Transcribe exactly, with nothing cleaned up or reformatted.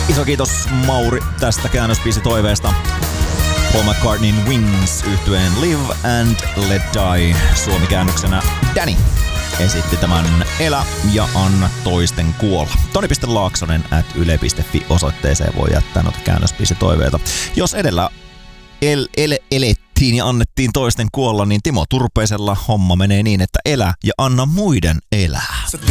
Iso kiitos Mauri tästä käännösbiisi toiveesta. Paul McCartneyn Wings yhtyeen Live and Let Die suomikäännöksenä Danny esitti tämän Elä ja anna toisten kuolla. Toni.Laaksonen at yle piste fi osoitteeseen voi jättää noita käännösbiisi toiveita. Jos edellä el, el, elettiin ja annettiin toisten kuolla, niin Timo Turpeisella homma menee niin, että elä ja anna muiden elää.